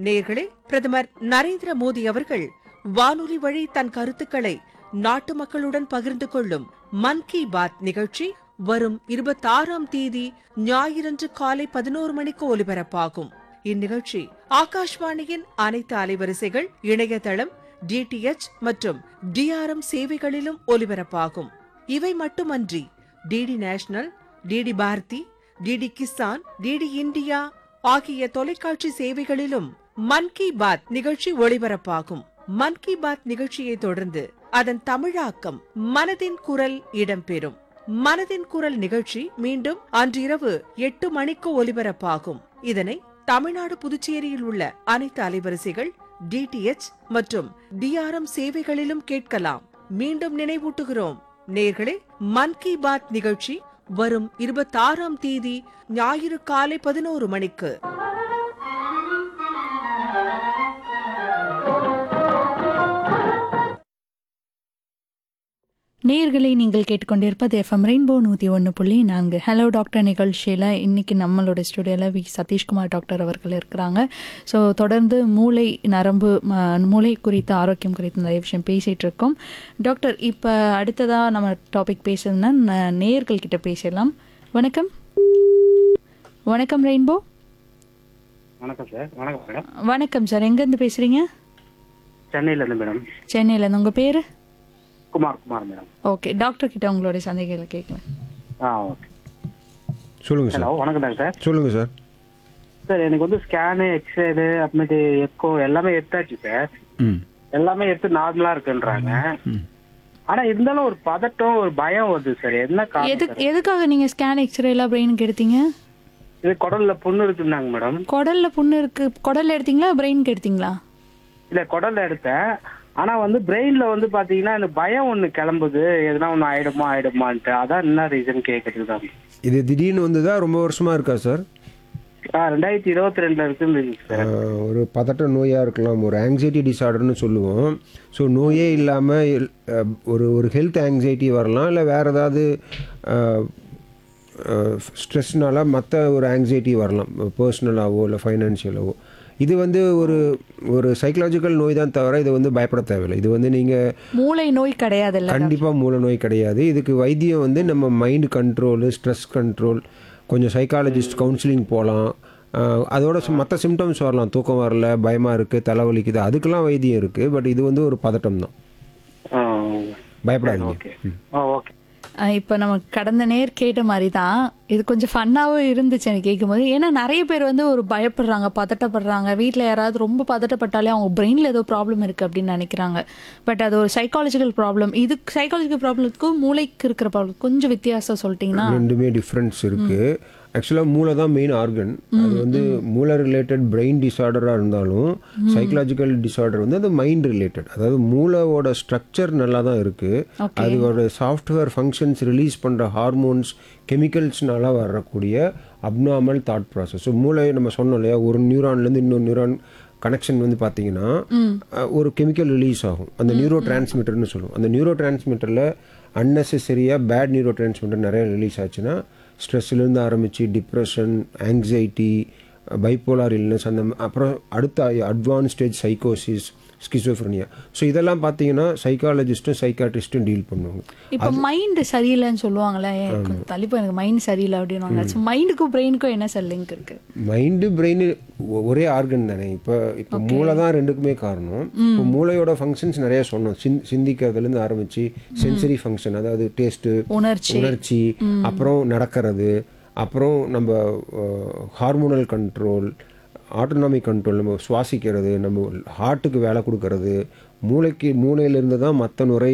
நேயர்களே, பிரதமர் நரேந்திர மோடி அவர்கள் வானொலி வழி தன் கருத்துக்களை நாட்டு மக்களுடன் பகிர்ந்து கொள்ளும் மன் கி பாத் நிகழ்ச்சி வரும் 26ஆம் தேதி ஞாயிறன்று காலை 11 மணிக்கு ஒலிபரப்பாகும். இந்நிகழ்ச்சி ஆகாஷ்வாணியின் அனைத்து அலைவரிசைகள், இணையதளம், டிடிஎச் மற்றும் டிஆர்எம் சேவைகளிலும் ஒலிபரப்பாகும். இவை மட்டுமன்றி DD national, DD Bharathi, DD Kisan, DD India ஆகிய தொலைக்காட்சி சேவைகளிலும் மன் கி பாத் நிகழ்ச்சி ஒளிபரப்பாகும். மன் கி பாத் நிகழ்ச்சியை தொடர்ந்து அதன் தமிழாக்கம் மனதின் குரல் இடம்பெறும். மனதின் குரல் நிகழ்ச்சி மீண்டும் அன்றிரவு 8 மணிக்கு ஒலிபரப்பாகும். இதனை தமிழ்நாடு, புதுச்சேரியில் உள்ள அனைத்து அலைவரிசைகள், டிடிஎச் மற்றும் டிஆர்எம் சேவைகளிலும் கேட்கலாம். மீண்டும் நினைவூட்டுகிறோம் நேயர்களே, மன் கி பாத் நிகழ்ச்சி வரும் 26ஆம் தேதி ஞாயிறு காலை 11 மணிக்கு. நேயர்களை நீங்கள் கேட்டுக்கொண்டிருப்பது எஃப்எம் ரெயின்போ 101.4. ஹலோ டாக்டர் நிகழ்ச்சியில் இன்றைக்கி நம்மளோட ஸ்டுடியோவில் வி சதீஷ்குமார் டாக்டர் அவர்கள் இருக்கிறாங்க. ஸோ தொடர்ந்து மூளை நரம்பு மூளை குறித்த ஆரோக்கியம் குறித்த நிறைய விஷயம் பேசிகிட்டு இருக்கோம். டாக்டர், இப்போ அடுத்ததாக நம்ம டாபிக் பேசுறதுன்னா நேயர்கள் கிட்ட பேசிடலாம். வணக்கம். வணக்கம் ரெயின்போ. வணக்கம் சார். வணக்கம் மேடம். வணக்கம் சார், எங்கேருந்து பேசுகிறீங்க? சென்னையிலேருந்து மேடம். சென்னையிலேருந்து. உங்கள் பேர்? குமார் மேடம். ஓகே, டாக்டர் கிட்ட உங்களுடைய சந்தேகங்களை கேட்கலாம். ஓகே, சொல்லுங்கள் சார். ஹலோ, வணக்கம் டாக்டர். சொல்லுங்கள் சார். சார், எனக்கு வந்து ஸ்கேனு, எக்ஸ்ரேடு, அப்புறமேட்டு எக்கோ எல்லாமே எடுத்தாச்சு சார். எல்லாமே எடுத்து நார்மலாக இருக்குன்றாங்க. ஆனால் இருந்தாலும் ஒரு பதட்டம், ஒரு பயம் வருது சார். என்ன காரணம்? எதுக்காக நீங்கள் ஸ்கேன் எக்ஸ்ரேலாம் பிரெயினுக்கு எடுத்தீங்க? இது குடல்ல புண்ணு இருக்குன்னாங்க மேடம். குடல்ல புண்ணு இருக்கு. குடல்ல எடுத்தீங்களா, பிரெயினுக்கு எடுத்தீங்களா? இல்லை, குடல்ல எடுத்தேன். ஆனா வந்து பிரெயின்ல வந்து பாத்தீங்கன்னா எனக்கு பயம் ஒண்ணு கிளம்புது, எதுனா ஒண்ணு ஆயிடுமான்ட்டு. அதான் என்ன ரீசன் கேட்கறது தான். இது திடீர்னு வந்ததா, ரொம்ப வருஷமா இருக்கா சார்? 2022 இருக்குன்னு சார். ஒரு பதட்ட நோயாக இருக்கலாம், ஒரு ஆங்ஸைட்டி டிஸார்டர்னு சொல்லுவோம். ஸோ நோயே இல்லாமல் ஒரு ஹெல்த் ஆங்ஸைட்டி வரலாம், இல்லை வேறு ஏதாவது ஸ்ட்ரெஸ்னால மற்ற ஒரு ஆங்ஸைட்டி வரலாம், பர்சனலாகவோ இல்லை ஃபைனான்ஷியலாகவோ. இது வந்து ஒரு சைக்கலாஜிக்கல் நோய் தான் தவிர இது வந்து பயப்பட தேவையில்லை. இது வந்து நீங்கள் மூளை நோய் கிடையாது. கண்டிப்பாக மூளை நோய் கிடையாது. இதுக்கு வைத்தியம் வந்து நம்ம மைண்ட் கண்ட்ரோலு, ஸ்ட்ரெஸ் கண்ட்ரோல், கொஞ்சம் சைக்காலஜிஸ்ட் கவுன்சிலிங் போகலாம். அதோட மற்ற சிம்டம்ஸ் வரலாம், தூக்கம் வரல, பயமாக இருக்குது, தலைவலிக்குது, அதுக்கெல்லாம் வைத்தியம் இருக்குது. பட் இது வந்து ஒரு பதட்டம் தான், பயப்படாதீங்க. ஓகே. இப்போ நம்ம கடந்த நேர் கேட்ட மாதிரி தான் இது கொஞ்சம் ஃபன்னாகவும் இருந்துச்சு எனக்கு கேட்கும்போது. ஏன்னா நிறைய பேர் வந்து ஒரு பயப்படுறாங்க, பதட்டப்படுறாங்க. வீட்டில் யாராவது ரொம்ப பதட்டப்பட்டாலே அவங்க பிரெயினில் ஏதோ ப்ராப்ளம் இருக்குது அப்படின்னு நினைக்கிறாங்க. பட் அது ஒரு சைக்காலஜிக்கல் ப்ராப்ளம். இது சைக்காலஜிக்கல் ப்ராப்ளத்துக்கும் மூளைக்கு இருக்கிற ப்ராப்ளம் கொஞ்சம் வித்தியாசம் சொல்லிட்டீங்கன்னா? ரெண்டுமே டிஃப்ரென்ஸ் இருக்குது. ஆக்சுவலாக மூளை தான் மெயின் ஆர்கன். அது வந்து மூளை ரிலேட்டட் பிரெயின் டிஸார்டராக இருந்தாலும் சைக்கலாஜிக்கல் டிஸார்டர் வந்து அது மைண்ட் ரிலேட்டட். அதாவது மூளையோட ஸ்ட்ரக்சர் நல்லா தான் இருக்குது, அதோட சாஃப்ட்வேர் ஃபங்க்ஷன்ஸ், ரிலீஸ் பண்ணுற ஹார்மோன்ஸ், கெமிக்கல்ஸ்னால வரக்கூடிய அப்நார்மல் தாட் ப்ராசஸ். ஸோ மூளை நம்ம சொன்னோம் இல்லையா, ஒரு நியூரான்லேருந்து இன்னொரு நியூரான் கனெக்ஷன் வந்து பார்த்தீங்கன்னா ஒரு கெமிக்கல் ரிலீஸ் ஆகும், அந்த நியூரோ டிரான்ஸ்மிட்டர்னு சொல்லுவோம். அந்த நியூரோ டிரான்ஸ்மிட்டரில் அன்னெசரியாக பேட் நியூரோ டிரான்ஸ்மிட்டர் நிறைய ரிலீஸ் ஆச்சுன்னா ஸ்ட்ரெஸ்லேருந்து ஆரம்பித்து டிப்ரெஷன், ஆங்ஸைட்டி, பைப்போலார் இல்னஸ், அப்புறம் அடுத்த அட்வான்ஸ் ஸ்டேஜ் சைக்கோசிஸ், ஸ்கிசோஃப்ரெனியா. ஸோ இதெல்லாம் பார்த்தீங்கன்னா சைக்காலஜிஸ்ட்டும் சைக்காட்ரிஸ்ட்டும் டீல் பண்ணுவாங்க. இப்போ மைண்டு சரியில்லைன்னு சொல்லுவாங்களே, தள்ளிப்போ எனக்கு மைண்ட் சரியில்லை அப்படின்வாங்க. ஸோ மைண்டுக்கும் பிரெயினுக்கும் என்ன சார் லிங்க் இருக்குது? மைண்டு பிரெயின் ஒரே ஆர்கன் தானே. இப்போ மூளை தான் ரெண்டுக்குமே காரணம். இப்போ மூளையோட ஃபங்க்ஷன்ஸ் நிறைய சொன்னோம். சிந்திக்கிறதுலேருந்து ஆரம்பித்து சென்சரி ஃபங்க்ஷன், அதாவது டேஸ்ட்டு, உணர்ச்சி, அப்புறம் நடக்கிறது, அப்புறம் நம்ம ஹார்மோனல் கண்ட்ரோல், ஆட்டோனாமிக் கண்ட்ரோல், நம்ம சுவாசிக்கிறது, நம்ம ஹார்ட்டுக்கு வேலை கொடுக்கறது, மூளையிலிருந்து தான் மற்ற நுரை